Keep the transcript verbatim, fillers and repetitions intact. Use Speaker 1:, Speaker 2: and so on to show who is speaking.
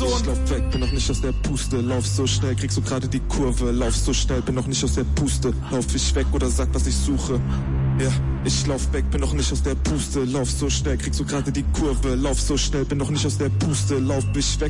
Speaker 1: Person.
Speaker 2: Ich lauf weg, bin noch nicht aus der Puste. Lauf so schnell, kriegst du gerade die Kurve. Lauf so schnell, bin noch nicht aus der Puste. Lauf ich weg oder sag, was ich suche. Ja, ich lauf weg, bin noch nicht aus der Puste. Lauf so schnell, kriegst du gerade die Kurve. Lauf so schnell, bin noch nicht aus der Puste. Lauf ich weg